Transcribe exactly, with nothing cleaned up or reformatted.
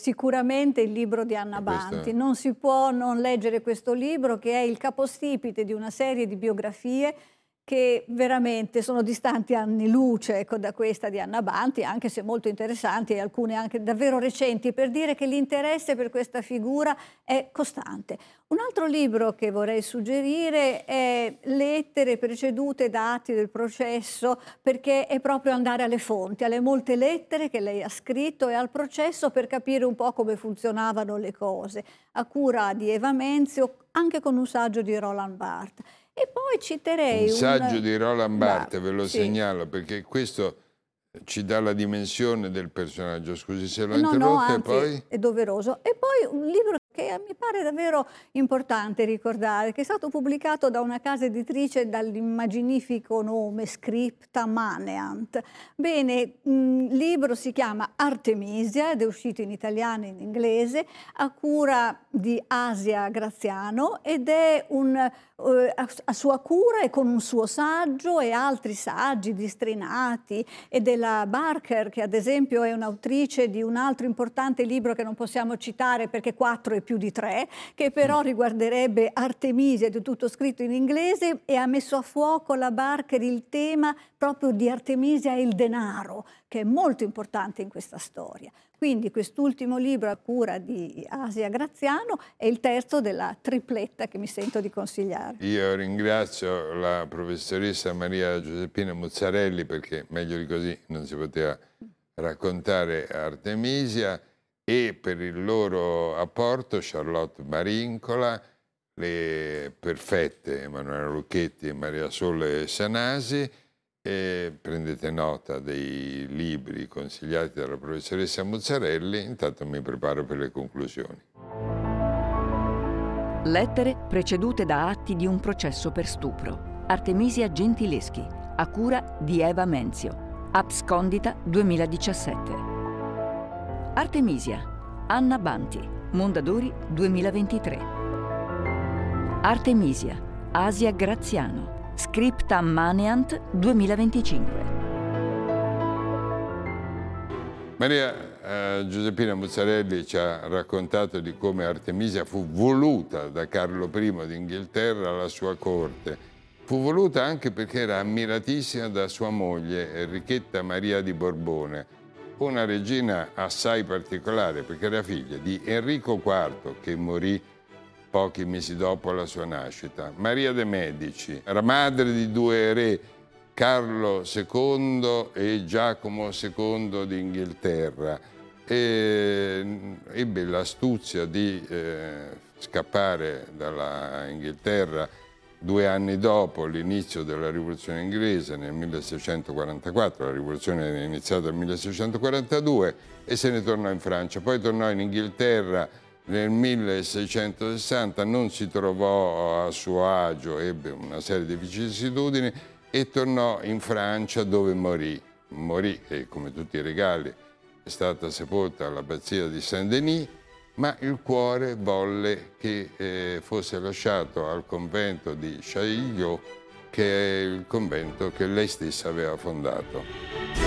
sicuramente il libro di Anna Questo... Banti. Non si può non leggere questo libro, che è il capostipite di una serie di biografie che veramente sono distanti anni luce, ecco, da questa di Anna Banti, anche se molto interessanti e alcune anche davvero recenti, per dire che l'interesse per questa figura è costante. Un altro libro che vorrei suggerire è Lettere precedute da atti del processo, perché è proprio andare alle fonti, alle molte lettere che lei ha scritto e al processo, per capire un po' come funzionavano le cose, a cura di Eva Menzio, anche con un saggio di Roland Barthes. E poi citerei un saggio un... di Roland Barthes, ve lo sì. segnalo, perché questo ci dà la dimensione del personaggio. Scusi se l'ho No, no, interrotta, anzi, e poi... è doveroso. E poi un libro che mi pare davvero importante ricordare, che è stato pubblicato da una casa editrice dall'immaginifico nome Scripta Maneant. Bene, il libro si chiama Artemisia ed è uscito in italiano e in inglese, a cura di Asia Graziano, ed è un, eh, a sua cura e con un suo saggio e altri saggi distrinati, e della Barker, che ad esempio è un'autrice di un altro importante libro che non possiamo citare perché quattro è più di tre, che però riguarderebbe Artemisia, ed è tutto scritto in inglese, e ha messo a fuoco la Barker il tema proprio di Artemisia e il denaro, che è molto importante in questa storia. Quindi quest'ultimo libro a cura di Asia Graziano è il terzo della tripletta che mi sento di consigliare. Io ringrazio la professoressa Maria Giuseppina Muzzarelli, perché meglio di così non si poteva raccontare Artemisia, e per il loro apporto Charlotte Marincola, le perfette Emanuela Lucchetti e Maria Sole Sanasi. E prendete nota dei libri consigliati dalla professoressa Muzzarelli. Intanto mi preparo per le conclusioni. Lettere precedute da atti di un processo per stupro. Artemisia Gentileschi, a cura di Eva Menzio. Abscondita duemiladiciassette. Artemisia, Anna Banti, Mondadori duemilaventitré. Artemisia, Asia Graziano, Scripta Maneant duemilaventicinque. Maria eh, Giuseppina Muzzarelli ci ha raccontato di come Artemisia fu voluta da Carlo primo d'Inghilterra alla sua corte. Fu voluta anche perché era ammiratissima da sua moglie Enrichetta Maria di Borbone, una regina assai particolare perché era figlia di Enrico quarto, che morì pochi mesi dopo la sua nascita, Maria de' Medici, era madre di due re, Carlo secondo e Giacomo secondo d'Inghilterra, e ebbe l'astuzia di eh, scappare dalla Inghilterra due anni dopo l'inizio della rivoluzione inglese, nel milleseicentoquarantaquattro. La rivoluzione è iniziata nel milleseicentoquarantadue, e se ne tornò in Francia. Poi tornò in Inghilterra nel milleseicentosessanta, non si trovò a suo agio, ebbe una serie di vicissitudini e tornò in Francia, dove morì. Morì, e come tutti i regali è stata sepolta all'abbazia di Saint-Denis, ma il cuore volle che eh, fosse lasciato al convento di Chaillot, che è il convento che lei stessa aveva fondato.